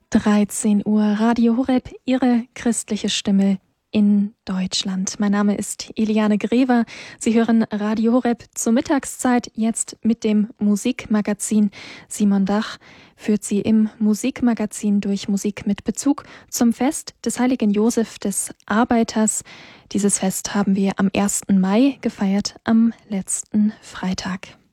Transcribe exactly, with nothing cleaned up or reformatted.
dreizehn Uhr, Radio Horeb, Ihre christliche Stimme in Deutschland. Mein Name ist Eliane Grever. Sie hören Radio Horeb zur Mittagszeit, jetzt mit dem Musikmagazin. Simon Dach führt Sie im Musikmagazin durch Musik mit Bezug zum Fest des heiligen Josef des Arbeiters. Dieses Fest haben wir am ersten Mai gefeiert, am letzten Freitag.